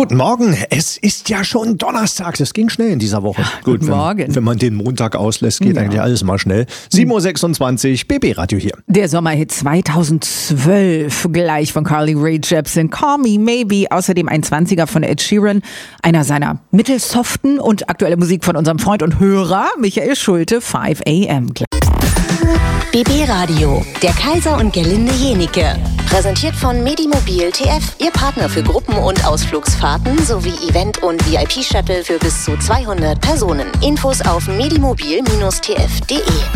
Guten Morgen, es ist ja schon Donnerstag, das ging schnell in dieser Woche. Guten Morgen. Wenn man den Montag auslässt, geht eigentlich alles mal schnell. 7.26 Uhr, BB Radio hier. Der Sommerhit 2012, gleich von Carly Rae Jepsen, Call Me Maybe, außerdem ein 20er von Ed Sheeran, einer seiner mittelsoften und aktuelle Musik von unserem Freund und Hörer Michael Schulte, 5 AM. BB Radio, der Kaiser und Gerlinde Jenike. Präsentiert von Medimobil TF, Ihr Partner für Gruppen- und Ausflugsfahrten sowie Event- und VIP-Shuttle für bis zu 200 Personen. Infos auf medimobil-tf.de.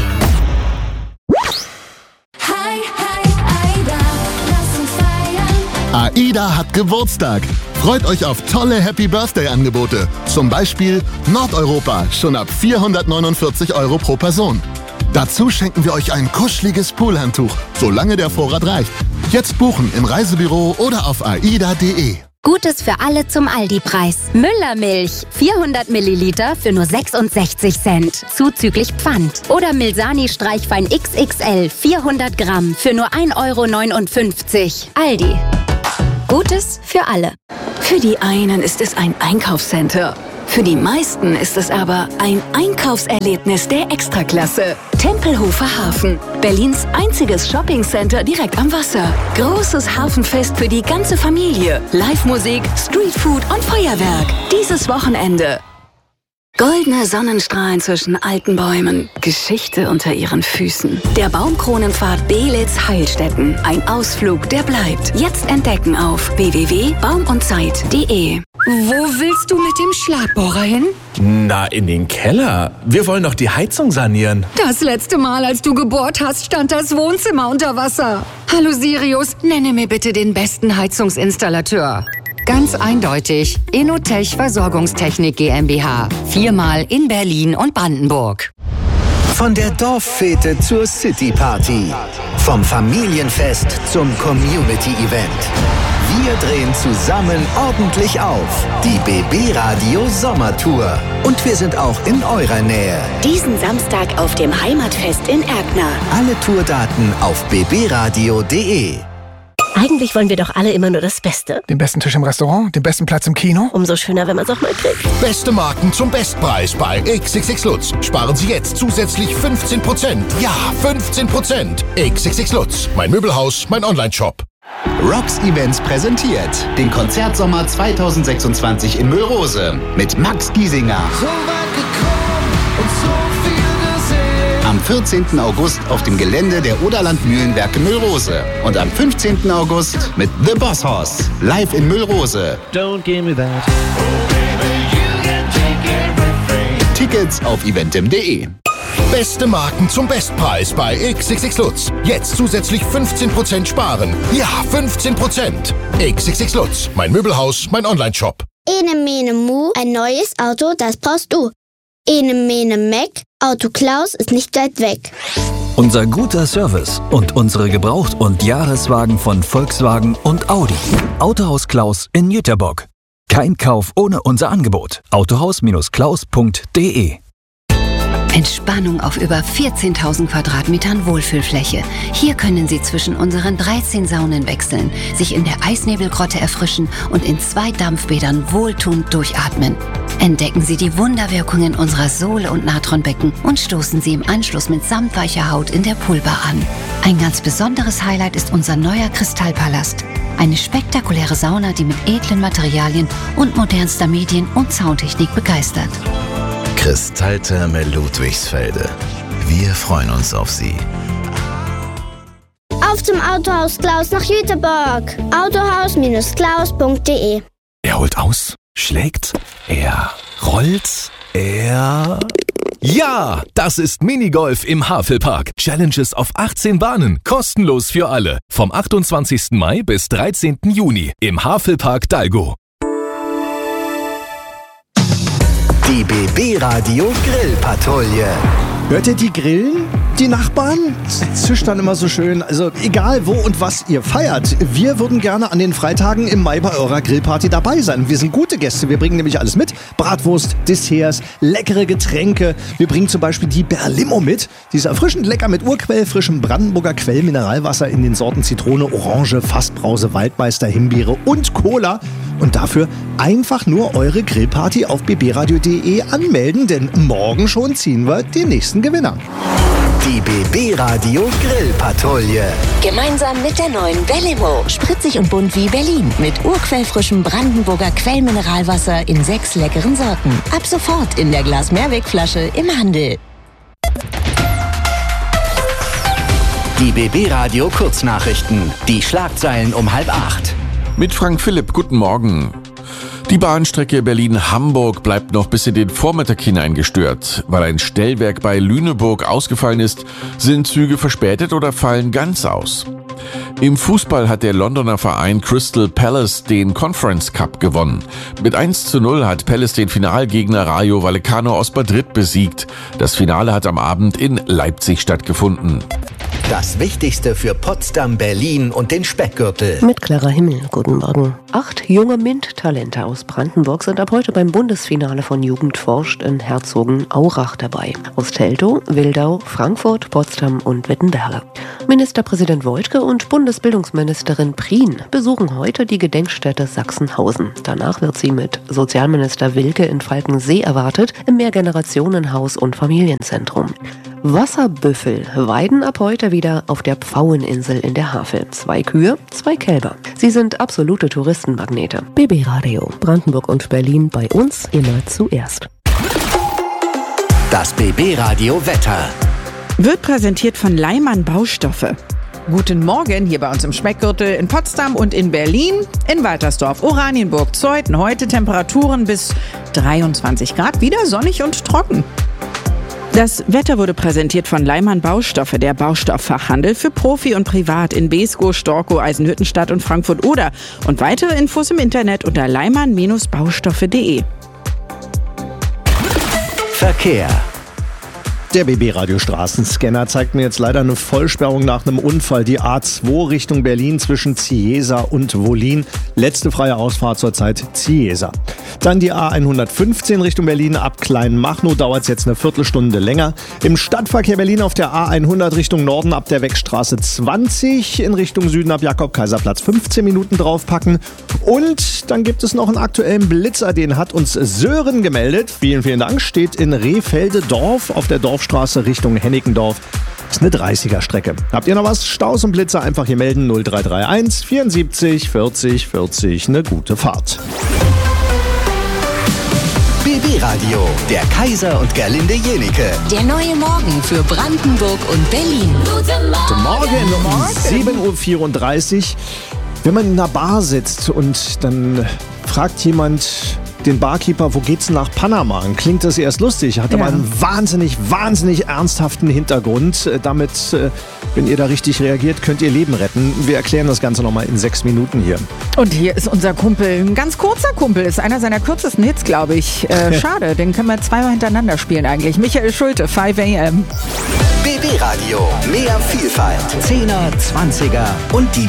AIDA hat Geburtstag. Freut euch auf tolle Happy-Birthday-Angebote. Zum Beispiel Nordeuropa, schon ab 449 € pro Person. Dazu schenken wir euch ein kuscheliges Poolhandtuch, solange der Vorrat reicht. Jetzt buchen im Reisebüro oder auf aida.de. Gutes für alle zum Aldi-Preis. Müllermilch, 400 Milliliter für nur 66 Cent, zuzüglich Pfand. Oder Milsani Streichwein XXL, 400 Gramm für nur 1,59 €. Aldi. Gutes für alle. Für die einen ist es ein Einkaufscenter. Für die meisten ist es aber ein Einkaufserlebnis der Extraklasse. Tempelhofer Hafen, Berlins einziges Shoppingcenter direkt am Wasser. Großes Hafenfest für die ganze Familie. Live-Musik, Streetfood und Feuerwerk. Dieses Wochenende. Goldene Sonnenstrahlen zwischen alten Bäumen, Geschichte unter ihren Füßen. Der Baumkronenpfad Belitz-Heilstätten. Ein Ausflug, der bleibt. Jetzt entdecken auf www.baumundzeit.de. Wo willst du mit dem Schlagbohrer hin? Na, in den Keller. Wir wollen doch die Heizung sanieren. Das letzte Mal, als du gebohrt hast, stand das Wohnzimmer unter Wasser. Hallo Sirius, nenne mir bitte den besten Heizungsinstallateur. Ganz eindeutig, Inotech Versorgungstechnik GmbH. 4-mal in Berlin und Brandenburg. Von der Dorffete zur Cityparty. Vom Familienfest zum Community-Event. Wir drehen zusammen ordentlich auf. Die BB Radio Sommertour. Und wir sind auch in eurer Nähe. Diesen Samstag auf dem Heimatfest in Erkner. Alle Tourdaten auf bbradio.de. Eigentlich wollen wir doch alle immer nur das Beste. Den besten Tisch im Restaurant, den besten Platz im Kino. Umso schöner, wenn man es auch mal kriegt. Beste Marken zum Bestpreis bei XXX Lutz. Sparen Sie jetzt zusätzlich 15%. Ja, 15%. XXX Lutz. Mein Möbelhaus, mein Onlineshop. Rocks Events präsentiert den Konzertsommer 2026 in Müllrose mit Max Giesinger. So weit gekommen und so viel gesehen. Am 14. August auf dem Gelände der Oderland Mühlenwerke Müllrose. Und am 15. August mit The Boss Horse live in Müllrose. Don't give me that. Oh baby, you can take everything. Tickets auf eventim.de. Beste Marken zum Bestpreis bei XXX Lutz. Jetzt zusätzlich 15% sparen. Ja, 15%. XXX Lutz. Mein Möbelhaus, mein Onlineshop. Ene Mene Mu, ein neues Auto, das brauchst du. Ene Mene Mac, Auto Klaus ist nicht weit weg. Unser guter Service und unsere Gebraucht- und Jahreswagen von Volkswagen und Audi. Autohaus Klaus in Jüterbock. Kein Kauf ohne unser Angebot. Autohaus-klaus.de. Entspannung auf über 14.000 Quadratmetern Wohlfühlfläche. Hier können Sie zwischen unseren 13 Saunen wechseln, sich in der Eisnebelgrotte erfrischen und in 2 Dampfbädern wohltuend durchatmen. Entdecken Sie die Wunderwirkungen unserer Sohle- und Natronbecken und stoßen Sie im Anschluss mit samtweicher Haut in der Poolbar an. Ein ganz besonderes Highlight ist unser neuer Kristallpalast. Eine spektakuläre Sauna, die mit edlen Materialien und modernster Medien- und Soundtechnik begeistert. Kristalltherme Ludwigsfelde. Wir freuen uns auf Sie. Auf zum Autohaus Klaus nach Jüterbock. Autohaus-klaus.de. Er holt aus, schlägt, er rollt, er... Ja, das ist Minigolf im Havelpark. Challenges auf 18 Bahnen, kostenlos für alle. Vom 28. Mai bis 13. Juni im Havelpark Dalgo. Die BB Radio Grillpatrouille. Hört ihr die grillen? Die Nachbarn? Zischt dann immer so schön. Also egal wo und was ihr feiert, wir würden gerne an den Freitagen im Mai bei eurer Grillparty dabei sein. Wir sind gute Gäste, wir bringen nämlich alles mit. Bratwurst, Desserts, leckere Getränke. Wir bringen zum Beispiel die Berlimo mit. Die ist erfrischend lecker mit urquellfrischem Brandenburger Quellmineralwasser in den Sorten Zitrone, Orange, Fassbrause, Waldmeister, Himbeere und Cola. Und dafür einfach nur eure Grillparty auf bbradio.de anmelden, denn morgen schon ziehen wir den nächsten Gewinner. Die BB Radio Grillpatrouille. Gemeinsam mit der neuen Bellimo. Spritzig und bunt wie Berlin. Mit urquellfrischem Brandenburger Quellmineralwasser in 6 leckeren Sorten. Ab sofort in der Glas-Mehrwegflasche im Handel. Die BB Radio Kurznachrichten. Die Schlagzeilen um 7:30. Mit Frank Philipp, guten Morgen. Die Bahnstrecke Berlin-Hamburg bleibt noch bis in den Vormittag hinein gestört. Weil ein Stellwerk bei Lüneburg ausgefallen ist, sind Züge verspätet oder fallen ganz aus. Im Fußball hat der Londoner Verein Crystal Palace den Conference Cup gewonnen. Mit 1:0 hat Palace den Finalgegner Rayo Vallecano aus Madrid besiegt. Das Finale hat am Abend in Leipzig stattgefunden. Das Wichtigste für Potsdam, Berlin und den Speckgürtel. Mit Clara Himmel, guten Morgen. 8 junge MINT-Talente aus Brandenburg sind ab heute beim Bundesfinale von Jugend forscht in Herzogenaurach dabei. Aus Teltow, Wildau, Frankfurt, Potsdam und Wittenberge. Ministerpräsident Woidke und Bundesbildungsministerin Prien besuchen heute die Gedenkstätte Sachsenhausen. Danach wird sie mit Sozialminister Wilke in Falkensee erwartet, im Mehrgenerationenhaus und Familienzentrum. Wasserbüffel weiden ab heute wieder auf der Pfaueninsel in der Havel. 2 Kühe, 2 Kälber. Sie sind absolute Touristenmagnete. BB Radio, Brandenburg und Berlin, bei uns immer zuerst. Das BB Radio Wetter. Wird präsentiert von Leimann Baustoffe. Guten Morgen hier bei uns im Speckgürtel in Potsdam und in Berlin, in Waltersdorf, Oranienburg, Zeuthen. Heute Temperaturen bis 23 Grad, wieder sonnig und trocken. Das Wetter wurde präsentiert von Leimann Baustoffe, der Baustofffachhandel für Profi und Privat in Beeskow, Storkow, Eisenhüttenstadt und Frankfurt-Oder. Und weitere Infos im Internet unter leimann-baustoffe.de. Verkehr. Der BB-Radio-Straßenscanner zeigt mir jetzt leider eine Vollsperrung nach einem Unfall. Die A2 Richtung Berlin zwischen Ziesa und Wollin. Letzte freie Ausfahrt zurzeit Ziesa. Dann die A115 Richtung Berlin ab Kleinmachnow. Dauert es jetzt eine Viertelstunde länger. Im Stadtverkehr Berlin auf der A100 Richtung Norden ab der Wegstraße 20. In Richtung Süden ab Jakob-Kaiser-Platz 15 Minuten draufpacken. Und dann gibt es noch einen aktuellen Blitzer. Den hat uns Sören gemeldet. Vielen, vielen Dank. Steht in Rehfelde-Dorf auf der Dorfstraße Richtung Hennickendorf. Das ist eine 30er-Strecke. Habt ihr noch was? Staus und Blitzer einfach hier melden. 0331 74 40 40. Eine gute Fahrt. BB Radio, der Kaiser und Gerlinde Jenike. Der neue Morgen für Brandenburg und Berlin. Guten Morgen um 7:34 Uhr. Wenn man in einer Bar sitzt und dann fragt jemand den Barkeeper, wo geht's nach Panama? Dann klingt das erst lustig, hat aber einen wahnsinnig ernsthaften Hintergrund. Damit, wenn ihr da richtig reagiert, könnt ihr Leben retten. Wir erklären das Ganze nochmal in 6 Minuten hier. Und hier ist unser Kumpel, ein ganz kurzer Kumpel, ist einer seiner kürzesten Hits, glaube ich. Schade, den können wir 2-mal hintereinander spielen eigentlich. Michael Schulte, 5 AM. BB Radio, mehr Vielfalt, 10er, 20er und die